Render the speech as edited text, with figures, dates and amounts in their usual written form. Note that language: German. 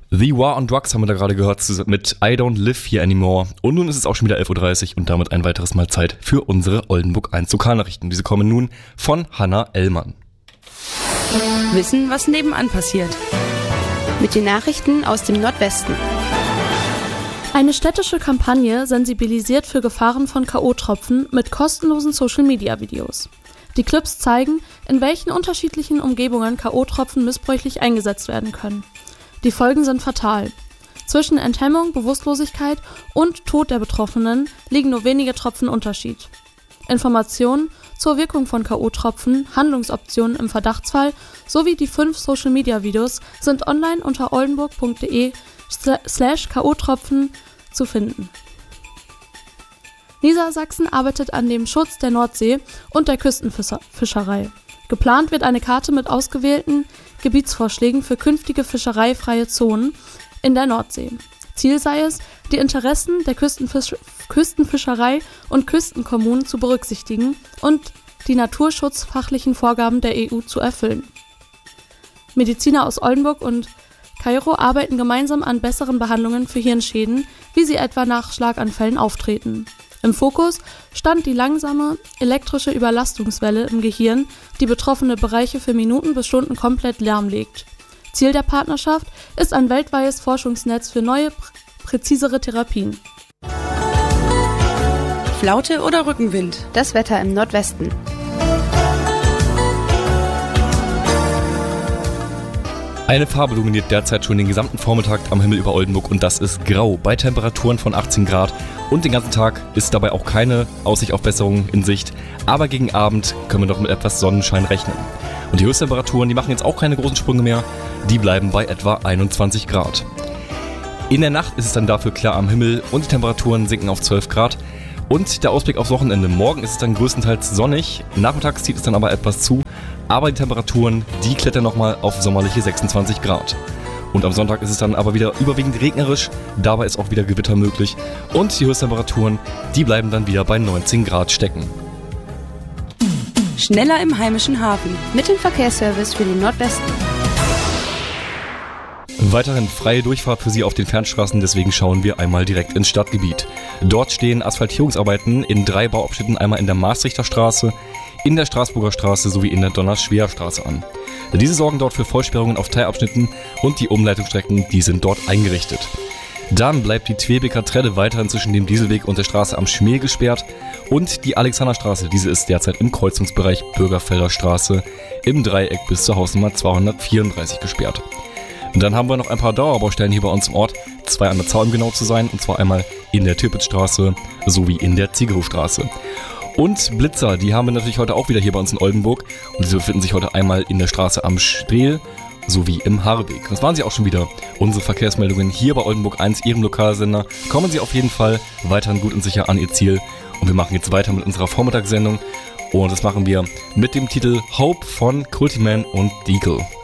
The War on Drugs haben wir da gerade gehört mit I Don't Live Here Anymore. Und nun ist es auch schon wieder 11.30 Uhr und damit ein weiteres Mal Zeit für unsere Oldenburg 1 Lokalnachrichten. Diese kommen nun von Hanna Ellmann. Wissen, was nebenan passiert. Mit den Nachrichten aus dem Nordwesten. Eine städtische Kampagne sensibilisiert für Gefahren von K.O.-Tropfen mit kostenlosen Social-Media-Videos. Die Clips zeigen, in welchen unterschiedlichen Umgebungen K.O.-Tropfen missbräuchlich eingesetzt werden können. Die Folgen sind fatal. Zwischen Enthemmung, Bewusstlosigkeit und Tod der Betroffenen liegen nur wenige Tropfen Unterschied. Informationen zur Wirkung von K.O.-Tropfen, Handlungsoptionen im Verdachtsfall sowie die 5 Social-Media-Videos sind online unter oldenburg.de/K.O.-Tropfen zu finden. Niedersachsen arbeitet an dem Schutz der Nordsee und der Küstenfischerei. Geplant wird eine Karte mit ausgewählten Gebietsvorschlägen für künftige fischereifreie Zonen in der Nordsee. Ziel sei es, die Interessen der Küstenfischerei und Küstenkommunen zu berücksichtigen und die naturschutzfachlichen Vorgaben der EU zu erfüllen. Mediziner aus Oldenburg und Kairo arbeiten gemeinsam an besseren Behandlungen für Hirnschäden, wie sie etwa nach Schlaganfällen auftreten. Im Fokus stand die langsame elektrische Überlastungswelle im Gehirn, die betroffene Bereiche für Minuten bis Stunden komplett lahmlegt. Ziel der Partnerschaft ist ein weltweites Forschungsnetz für neue, präzisere Therapien. Flaute oder Rückenwind? Das Wetter im Nordwesten. Eine Farbe dominiert derzeit schon den gesamten Vormittag am Himmel über Oldenburg und das ist grau, bei Temperaturen von 18 Grad. Und den ganzen Tag ist dabei auch keine Aussicht auf Besserung in Sicht, aber gegen Abend können wir doch mit etwas Sonnenschein rechnen. Und die Höchsttemperaturen, die machen jetzt auch keine großen Sprünge mehr, die bleiben bei etwa 21 Grad. In der Nacht ist es dann dafür klar am Himmel und die Temperaturen sinken auf 12 Grad. Und der Ausblick aufs Wochenende. Morgen ist es dann größtenteils sonnig, nachmittags zieht es dann aber etwas zu, aber die Temperaturen, die klettern nochmal auf sommerliche 26 Grad. Und am Sonntag ist es dann aber wieder überwiegend regnerisch, dabei ist auch wieder Gewitter möglich und die Höchsttemperaturen, die bleiben dann wieder bei 19 Grad stecken. Schneller im heimischen Hafen. Mit dem Verkehrsservice für den Nordwesten. Weiterhin freie Durchfahrt für Sie auf den Fernstraßen, deswegen schauen wir einmal direkt ins Stadtgebiet. Dort stehen Asphaltierungsarbeiten in 3 Bauabschnitten, einmal in der Maastrichter Straße, in der Straßburger Straße sowie in der Donnerschwer Straße an. Diese sorgen dort für Vollsperrungen auf Teilabschnitten und die Umleitungsstrecken, die sind dort eingerichtet. Dann bleibt die Twebeker Trelle weiterhin zwischen dem Dieselweg und der Straße am Schmäh gesperrt und die Alexanderstraße, diese ist derzeit im Kreuzungsbereich Bürgerfelder Straße im Dreieck bis zur Hausnummer 234 gesperrt. Und dann haben wir noch ein paar Dauerbaustellen hier bei uns im Ort, 2 an der Zaun, um genau zu sein, und zwar einmal in der Türpitzstraße sowie in der Ziegelhofstraße. Und Blitzer, die haben wir natürlich heute auch wieder hier bei uns in Oldenburg und diese befinden sich heute einmal in der Straße am Strehl sowie im Harweg. Das waren sie auch schon wieder, unsere Verkehrsmeldungen hier bei Oldenburg 1, Ihrem Lokalsender. Kommen Sie auf jeden Fall weiterhin gut und sicher an Ihr Ziel und wir machen jetzt weiter mit unserer Vormittagssendung und das machen wir mit dem Titel Hope von Cultiman und Deagle.